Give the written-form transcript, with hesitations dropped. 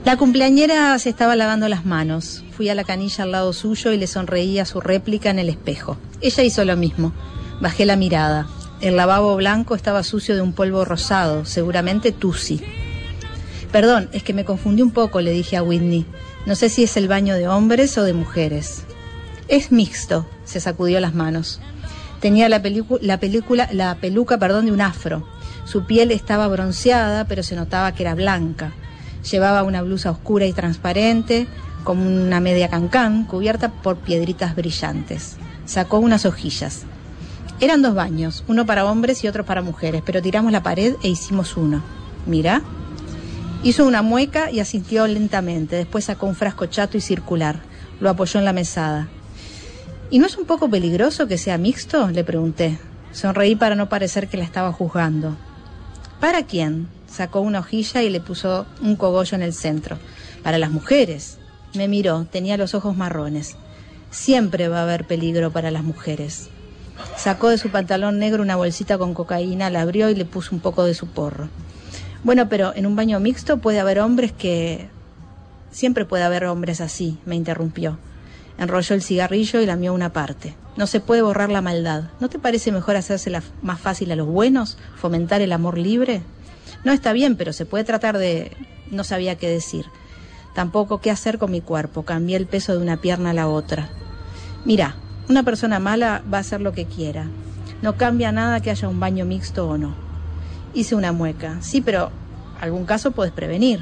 La cumpleañera se estaba lavando las manos. Fui a la canilla al lado suyo y le sonreí a su réplica en el espejo. Ella hizo lo mismo. Bajé la mirada. El lavabo blanco estaba sucio de un polvo rosado, seguramente tusi. Perdón, es que me confundí un poco, le dije a Whitney. No sé si es el baño de hombres o de mujeres. Es mixto, se sacudió las manos. Tenía la peluca de un afro. Su piel estaba bronceada, pero se notaba que era blanca. Llevaba una blusa oscura y transparente, como una media cancán, cubierta por piedritas brillantes. Sacó unas hojillas. Eran 2 baños, uno para hombres y otro para mujeres, pero tiramos la pared e hicimos uno. Mira. Hizo una mueca y asintió lentamente. Después sacó un frasco chato y circular. Lo apoyó en la mesada. ¿Y no es un poco peligroso que sea mixto?, le pregunté. Sonreí para no parecer que la estaba juzgando. ¿Para quién? Sacó una hojilla y le puso un cogollo en el centro. Para las mujeres. Me miró, tenía los ojos marrones. Siempre va a haber peligro para las mujeres. Sacó de su pantalón negro una bolsita con cocaína, la abrió y le puso un poco de su porro. Bueno, pero en un baño mixto puede haber hombres que... Siempre puede haber hombres así, me interrumpió. Enrolló el cigarrillo y lamió una parte. No se puede borrar la maldad. ¿No te parece mejor hacérsela más fácil a los buenos? ¿Fomentar el amor libre? No, está bien, pero se puede tratar de... No sabía qué decir. Tampoco qué hacer con mi cuerpo. Cambié el peso de una pierna a la otra. Mira, una persona mala va a hacer lo que quiera. No cambia nada que haya un baño mixto o no. Hice una mueca. Sí, pero algún caso podés prevenir.